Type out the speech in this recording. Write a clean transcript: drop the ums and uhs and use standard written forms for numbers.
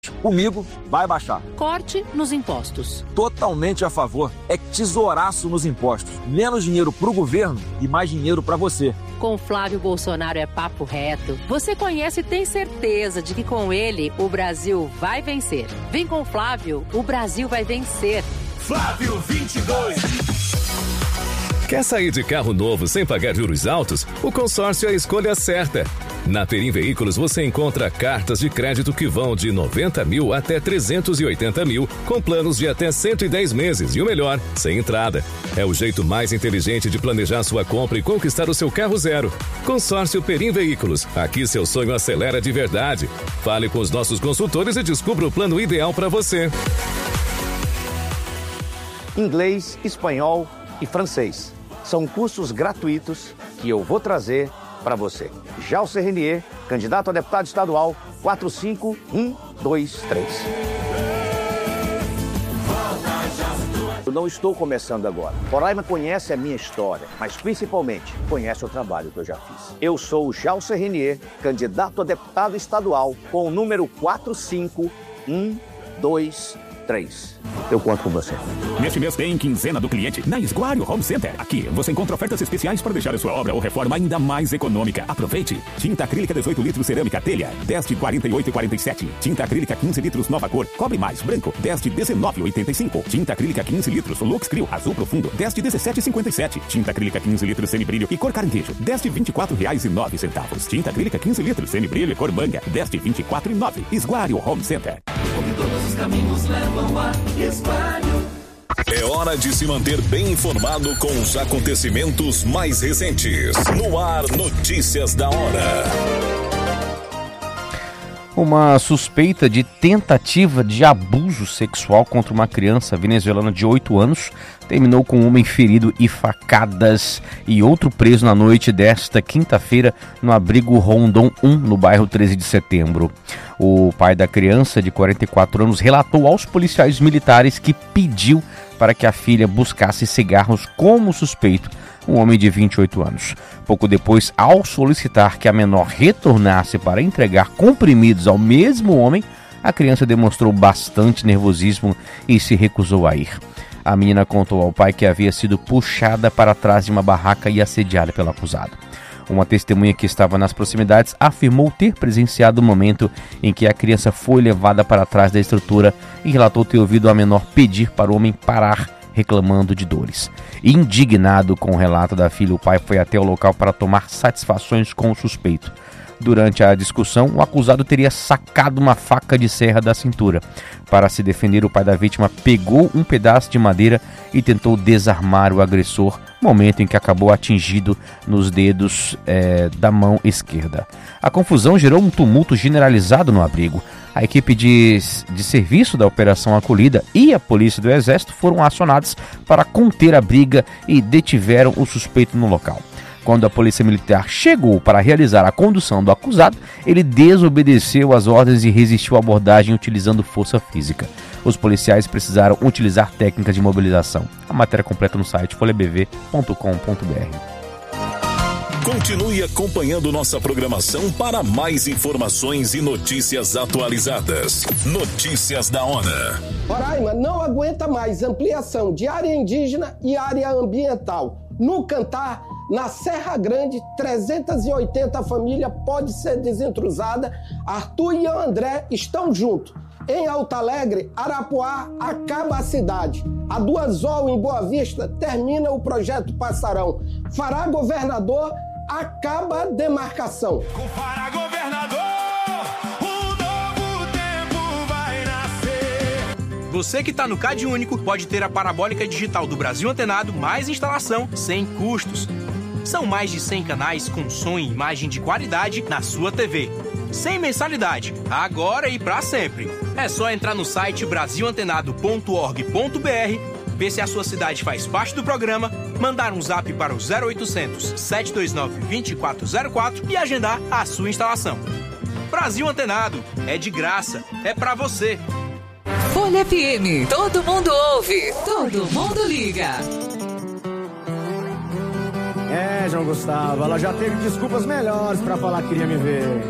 Comigo, vai baixar. Corte nos impostos. Totalmente a favor. É tesouraço nos impostos. Menos dinheiro pro governo e mais dinheiro pra você. Com Flávio Bolsonaro é papo reto. Você conhece e tem certeza de que com ele o Brasil vai vencer. Vem com Flávio, o Brasil vai vencer. Flávio 22. Quer sair de carro novo sem pagar juros altos? O consórcio é a escolha certa. Na Perim Veículos você encontra cartas de crédito que vão de 90 mil até 380 mil, com planos de até 110 meses e o melhor, sem entrada. É o jeito mais inteligente de planejar sua compra e conquistar o seu carro zero. Consórcio Perim Veículos. Aqui seu sonho acelera de verdade. Fale com os nossos consultores e descubra o plano ideal para você. Inglês, espanhol e francês. São cursos gratuitos que eu vou trazer para você. Jalcer Renier, candidato a deputado estadual, 45123. Eu não estou começando agora. Roraima conhece a minha história, mas principalmente conhece o trabalho que eu já fiz. Eu sou o Jalcer Renier, candidato a deputado estadual, com o número 45123. Eu conto com você. Neste mês tem quinzena do cliente na Esguário Home Center. Aqui você encontra ofertas especiais para deixar a sua obra ou reforma ainda mais econômica. Aproveite. Tinta acrílica 18 litros cerâmica telha, 10 de 48,47. Tinta acrílica 15 litros nova cor, cobre mais branco, 10 de 19,85. Tinta acrílica 15 litros Lux Crio azul profundo, 10 de 17,57. Tinta acrílica 15 litros semibrilho e cor caranguejo, 10 de R$24,09. Tinta acrílica 15 litros semibrilho e cor manga, 10 de R$24,09. Esguário Home Center. Onde todos os caminhos levam a Esguário. É hora de se manter bem informado com os acontecimentos mais recentes. No ar, notícias da hora. Uma suspeita de tentativa de abuso sexual contra uma criança venezuelana de 8 anos terminou com um homem ferido e facadas e outro preso na noite desta quinta-feira no abrigo Rondon 1, no bairro 13 de setembro. O pai da criança, de 44 anos, relatou aos policiais militares que pediu para que a filha buscasse cigarros como suspeito, um homem de 28 anos. Pouco depois, ao solicitar que a menor retornasse para entregar comprimidos ao mesmo homem, a criança demonstrou bastante nervosismo e se recusou a ir. A menina contou ao pai que havia sido puxada para trás de uma barraca e assediada pelo acusado. Uma testemunha que estava nas proximidades afirmou ter presenciado o momento em que a criança foi levada para trás da estrutura e relatou ter ouvido a menor pedir para o homem parar, reclamando de dores. Indignado com o relato da filha, o pai foi até o local para tomar satisfações com o suspeito. Durante a discussão, o acusado teria sacado uma faca de serra da cintura. Para se defender, o pai da vítima pegou um pedaço de madeira e tentou desarmar o agressor, momento em que acabou atingido nos dedos da mão esquerda. A confusão gerou um tumulto generalizado no abrigo. A equipe de serviço da Operação Acolhida e a Polícia do Exército foram acionados para conter a briga e detiveram o suspeito no local. Quando a Polícia Militar chegou para realizar a condução do acusado, ele desobedeceu às ordens e resistiu à abordagem utilizando força física. Os policiais precisaram utilizar técnicas de mobilização. A matéria completa no site folhabv.com.br. Continue acompanhando nossa programação para mais informações e notícias atualizadas. Notícias da hora. Roraima não aguenta mais ampliação de área indígena e área ambiental. No Cantar, na Serra Grande, 380 famílias pode ser desentrusada. Arthur e André estão juntos. Em Alto Alegre, Arapuá acaba a cidade. A Duazol, em Boa Vista, termina o projeto Passarão. Fará Governador, acaba a demarcação. Com Fará Governador, um novo tempo vai nascer. Você que está no Cade Único pode ter a parabólica digital do Brasil Antenado mais instalação sem custos. São mais de 100 canais com som e imagem de qualidade na sua TV. Sem mensalidade, agora e para sempre. É só entrar no site brasilantenado.org.br, ver se a sua cidade faz parte do programa, mandar um zap para o 0800 729 2404 e agendar a sua instalação. Brasil Antenado, é de graça, é para você. Folha FM, todo mundo ouve, todo mundo liga. João Gustavo, ela já teve desculpas melhores pra falar que queria me ver.